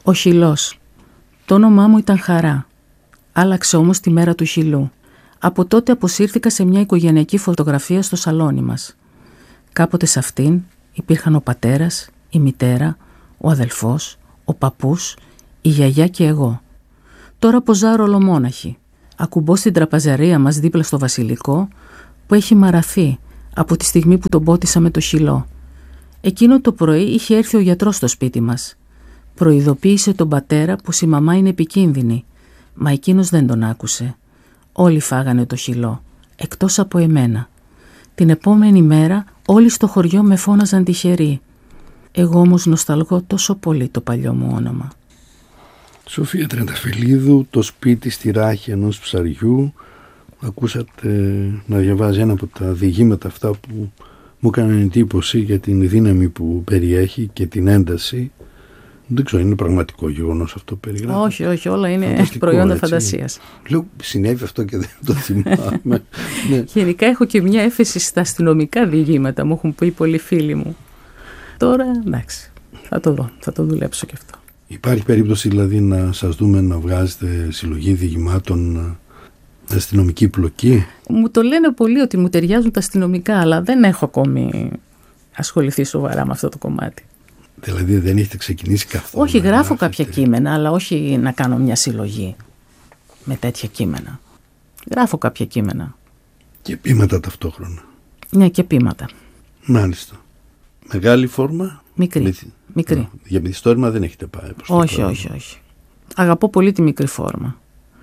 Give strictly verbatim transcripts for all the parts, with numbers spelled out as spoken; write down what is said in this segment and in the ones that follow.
Ο Χυλός. Το όνομά μου ήταν Χαρά. Άλλαξε όμως τη μέρα του Χυλού. Από τότε αποσύρθηκα σε μια οικογενειακή φωτογραφία στο σαλόνι μας. Κάποτε σε αυτήν υπήρχαν ο πατέρας, η μητέρα, ο αδελφός, ο παππούς, η γιαγιά και εγώ. Τώρα ποζάρω ολομόναχη. Ακουμπώ στην τραπαζαρία μας δίπλα στο βασιλικό που έχει μαραθεί από τη στιγμή που τον πότισα με το Χυλό. Εκείνο το πρωί είχε έρθει ο γιατρός στο σπίτι μας. Προειδοποίησε τον πατέρα πως η μαμά είναι επικίνδυνη, μα εκείνος δεν τον άκουσε. Όλοι φάγανε το Χυλό, εκτός από εμένα. Την επόμενη μέρα όλοι στο χωριό με φώναζαν τυχερή. Εγώ όμως νοσταλγώ τόσο πολύ το παλιό μου όνομα. Σοφία Τρενταφυλλίδου, το σπίτι στη ράχη ενός ψαριού. Ακούσατε να διαβάζει ένα από τα διηγήματα αυτά που μου έκαναν εντύπωση για την δύναμη που περιέχει και την ένταση. Δεν ξέρω, είναι πραγματικό γεγονός αυτό που περιγράφει? Όχι, όχι, όλα είναι φανταστικό, προϊόντα έτσι. Φαντασίας. Λέω, συνέβη αυτό και δεν το θυμάμαι. Ναι. Γενικά έχω και μια έφεση στα αστυνομικά διηγήματα, μου έχουν πει πολλοί φίλοι μου. Τώρα, εντάξει, θα το δω, θα το δουλέψω και αυτό. Υπάρχει περίπτωση δηλαδή να σας δούμε να βγάζετε συλλογή διηγημάτων αστυνομική πλοκή? Μου το λένε πολλοί ότι μου ταιριάζουν τα αστυνομικά, αλλά δεν έχω ακόμη ασχοληθεί σοβαρά με αυτό το κομμάτι. Δηλαδή δεν έχετε ξεκινήσει καθόλου? Όχι, γράφω κάποια κείμενα, αλλά όχι να κάνω μια συλλογή με τέτοια κείμενα. Γράφω κάποια κείμενα. Και ποίηματα ταυτόχρονα? Ναι, και ποίηματα. Μάλιστα. Μεγάλη φόρμα? Μικρή. Με... μικρή. Α, για μυθιστόρημα δεν έχετε πάει? Όχι, όχι, όχι. Αγαπώ πολύ τη μικρή φόρμα.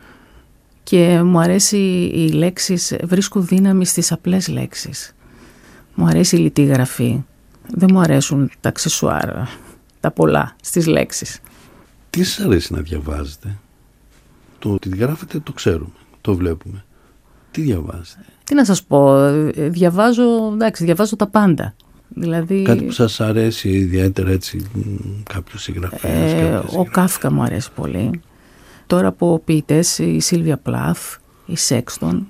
Και μου αρέσει οι λέξεις, βρίσκω δύναμη στις απλές λέξεις. Μου αρέσει η λιτή γραφή. Δεν μου αρέσουν τα αξεσουάρ, τα πολλά στις λέξεις. Τι σας αρέσει να διαβάζετε? Το ότι γράφετε το ξέρουμε, το βλέπουμε. Τι διαβάζετε? Τι να σας πω, διαβάζω, εντάξει, διαβάζω τα πάντα. Δηλαδή, κάτι που σας αρέσει ιδιαίτερα, έτσι, κάποιος συγγραφέας? Ε, ο Κάφκα μου αρέσει πολύ. Τώρα από ποιητές η Σίλβια Πλάθ, η Σέξτον,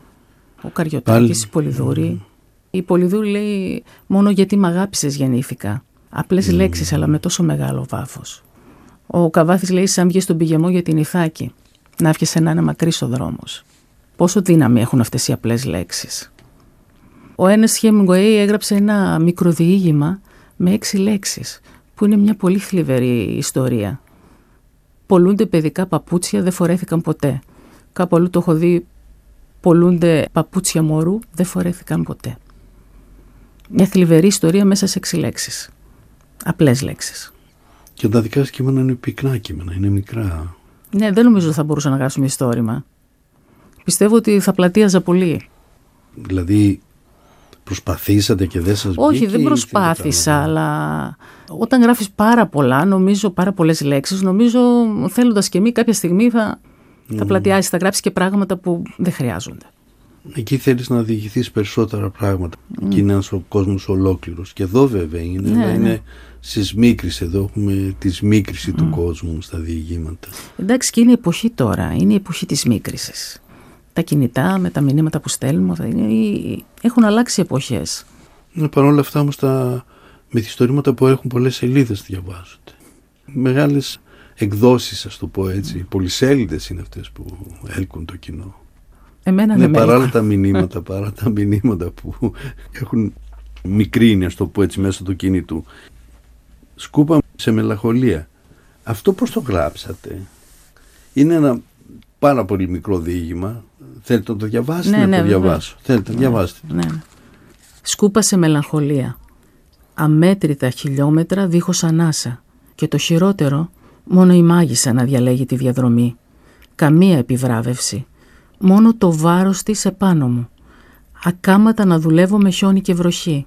ο Καριωτάκης, η Πολυδούρη. Mm. Η Πολυδούρη λέει μόνο γιατί μ' αγάπησες γεννήθηκα. Απλές mm. λέξεις αλλά με τόσο μεγάλο βάθος. Ο Καβάθης λέει σαν βγες στον πηγεμό για την Ιθάκη. Να βγες να είναι μακρύς ο δρόμος. Πόσο δύναμη έχουν αυτές οι απλές λέξεις. Ο Ένες Χέμιγκουέι έγραψε ένα μικροδιήγημα με έξι λέξεις που είναι μια πολύ θλιβερή ιστορία. Πολλούνται παιδικά παπούτσια, δεν φορέθηκαν ποτέ. Κάπου αλλού το έχω δει, πολλούνται παπούτσια μωρού, δεν φορέθηκαν ποτέ. Μια θλιβερή ιστορία μέσα σε έξι λέξεις. Απλές λέξεις. Και τα δικά σας κείμενα είναι πυκνά κείμενα, είναι μικρά. Ναι, δεν νομίζω ότι θα μπορούσα να γράψω μια ιστόρημα. Πιστεύω ότι θα πλατείαζα πολύ. Δηλαδή προσπαθήσατε και δεν σας βγήκε? Όχι, δεν προσπάθησα, αλλά όταν γράφεις πάρα πολλά, νομίζω πάρα πολλές λέξεις, νομίζω θέλοντας και μη κάποια στιγμή θα, mm. θα πλατιάσεις, θα γράψεις και πράγματα που δεν χρειάζονται. Εκεί θέλεις να διηγηθείς περισσότερα πράγματα. Mm. Εκεί είναι ένας ο κόσμος ολόκληρος. Και εδώ βέβαια είναι, ναι, είναι ναι. συσμίκριση. Εδώ έχουμε τη σμίκριση mm. του κόσμου στα διηγήματα. Εντάξει, και είναι η εποχή τώρα, είναι η εποχή της μίκρησης. Τα κινητά με τα μηνύματα που στέλνουμε έχουν αλλάξει εποχές. Ναι, παρ' όλα αυτά όμως τα μυθιστορήματα που έχουν πολλές σελίδες διαβάζονται. Μεγάλες εκδόσεις, ας το πω έτσι, πολυσέλιδες είναι αυτές που έλκουν το κοινό. Εμένα ναι, δεν παρά με τα μηνύματα, παρά τα μηνύματα που έχουν μικρύνει, ας το πω έτσι, μέσω του κινητού. Σκούπα σε μελαγχολία. Αυτό πώς το γράψατε? Είναι ένα πάρα πολύ μικρό διήγημα. Θέλετε να το διαβάσετε? Ναι, να ναι, το διαβάσω. Ναι, Θέλετε να ναι, διαβάσετε? Ναι. Σκούπα σε μελαγχολία. Αμέτρητα χιλιόμετρα δίχως ανάσα. Και το χειρότερο, μόνο η μάγισσα να διαλέγει τη διαδρομή. Καμία επιβράβευση. Μόνο το βάρος της επάνω μου. Ακάματα να δουλεύω με χιόνι και βροχή.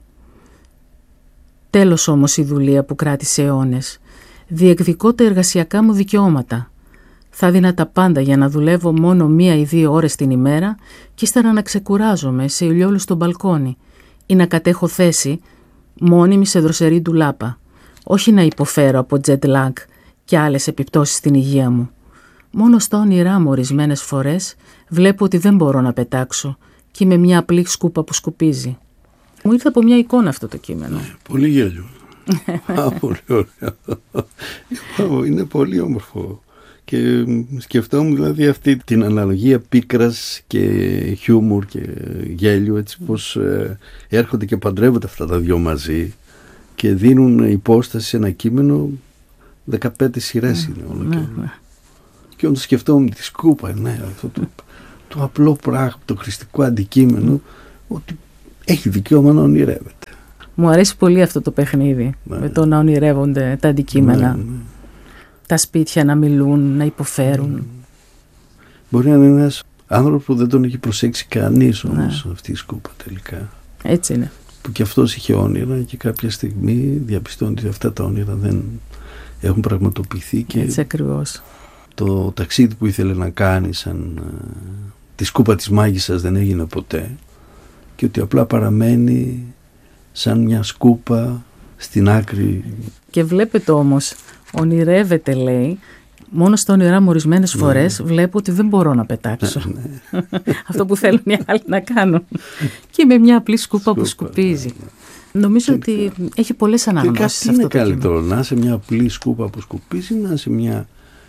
Τέλος όμως η δουλεία που κράτησε αιώνες. Διεκδικώ τα εργασιακά μου δικαιώματα. Θα δίνα τα πάντα για να δουλεύω μόνο μία ή δύο ώρες την ημέρα και ύστερα να ξεκουράζομαι σε ηλιόλου στο μπαλκόνι ή να κατέχω θέση μόνιμη σε δροσερή ντουλάπα. Όχι να υποφέρω από jet lag και άλλες επιπτώσεις στην υγεία μου. Μόνο στα όνειρά μου ορισμένες φορές βλέπω ότι δεν μπορώ να πετάξω και είμαι μια απλή σκούπα που σκουπίζει. Μου ήρθε από μια εικόνα αυτό το κείμενο. Πολύ γέλιο. Α, πολύ ωραίο. Είναι πολύ όμορφο. Και σκεφτόμουν δηλαδή αυτή την αναλογία πίκρας και χιούμορ και γέλιο, έτσι πως ε, έρχονται και παντρεύονται αυτά τα δυο μαζί και δίνουν υπόσταση σε ένα κείμενο. Δεκαπέντε σειρές είναι όλο. Ναι, και, ναι. και όταν σκεφτόμουν τη σκούπα, ναι, αυτό το, το απλό πράγμα, το χρηστικό αντικείμενο, ότι έχει δικαίωμα να ονειρεύεται. Μου αρέσει πολύ αυτό το παιχνίδι, Ναι. με το να ονειρεύονται τα αντικείμενα. Ναι, ναι. Τα σπίτια να μιλούν, να υποφέρουν. Μπορεί να είναι ένας άνθρωπος που δεν τον έχει προσέξει κανείς όμως, Ναι. αυτή η σκούπα τελικά. Έτσι είναι. Που και αυτός είχε όνειρα και κάποια στιγμή διαπιστώνει ότι αυτά τα όνειρα δεν έχουν πραγματοποιηθεί και Έτσι ακριβώς. το ταξίδι που ήθελε να κάνει σαν ε, τη σκούπα της μάγισσας δεν έγινε ποτέ και ότι απλά παραμένει σαν μια σκούπα στην άκρη. Και βλέπετε όμως, ονειρεύεται λέει, μόνο στα όνειρά μου ορισμένες φορές βλέπω ότι δεν μπορώ να πετάξω. Ναι. Αυτό που θέλουν οι άλλοι να κάνουν. Και με μια απλή σκούπα, Σκούπα, που σκουπίζει. ναι, Νομίζω ότι έχει πολλές αναγνώσεις τι είναι αυτό το κείμενο. καλύτερο, να είσαι μια απλή σκούπα που σκουπίζει ή να είσαι μια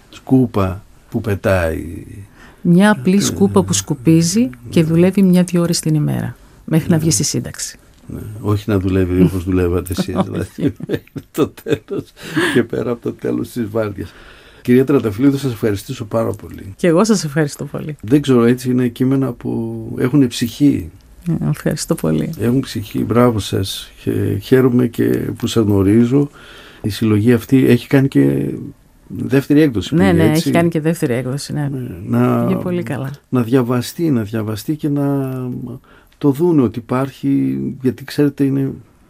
σκούπα που πετάει? Μια απλή σκούπα που σκουπίζει και δουλεύει μια-δυο ώρες την ημέρα, μέχρι να βγει στη σύνταξη. Ναι, όχι να δουλεύει όπως δουλεύατε εσείς, δηλαδή το τέλος και πέρα από το τέλος της βάρδιας. Κυρία Τρανταφυλλίδου, σας ευχαριστήσω πάρα πολύ. Και εγώ σας ευχαριστώ πολύ. Δεν ξέρω, έτσι είναι κείμενα που έχουν ψυχή. Ε, Ευχαριστώ πολύ. Έχουν ψυχή, μπράβο σας. Και χαίρομαι και που σας γνωρίζω. Η συλλογή αυτή έχει κάνει και δεύτερη έκδοση. Ναι, πήγε, ναι, έτσι. έχει κάνει και δεύτερη έκδοση. Ναι. Να, Πήγε πολύ καλά. να διαβαστεί, να διαβαστεί και να το δούνε ότι υπάρχει, γιατί ξέρετε είναι,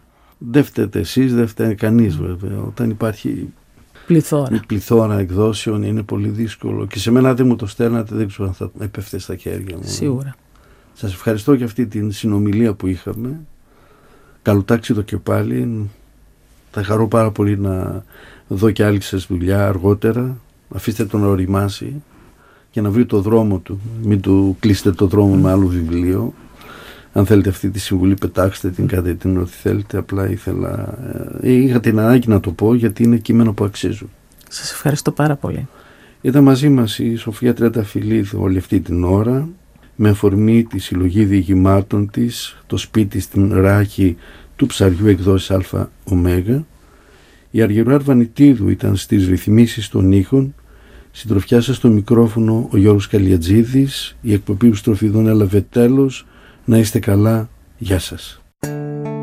δεν φταίτε εσείς, δεν φταίει κανείς βέβαια. Όταν υπάρχει Πληθώρα. η πληθώρα εκδόσεων είναι πολύ δύσκολο και σε μένα δεν μου το στέλνατε, δεν ξέρω αν θα έπεφτε στα χέρια μου. Σίγουρα. Σας ευχαριστώ για αυτή την συνομιλία που είχαμε. Καλοτάξιδο και πάλι. Θα χαρώ πάρα πολύ να δω και άλλη σας δουλειά αργότερα. Αφήστε τον να οριμάσει και να βρει το δρόμο του. Μην του κλείσετε το δρόμο με άλλο βιβλίο. Αν θέλετε αυτή τη συμβουλή, πετάξτε την, κάντε την ό,τι θέλετε. Απλά ήθελα, ε, είχα την ανάγκη να το πω γιατί είναι κείμενο που αξίζουν. Σας ευχαριστώ πάρα πολύ. Ήταν μαζί μας η Σοφία Τρανταφυλλίδου όλη αυτή την ώρα, με αφορμή τη συλλογή διηγημάτων της, το σπίτι στην Ράχη του Ψαριού εκδόσεις ΑΟ. Η Αργυρού Αρβανιτίδου ήταν στις ρυθμίσεις των ήχων. Συντροφιά σας στο μικρόφωνο ο Γιώργος Καλιατζίδης. Η εκπομπή Ουστροφιδών έλαβε τέλος. Να είστε καλά. Γεια σας.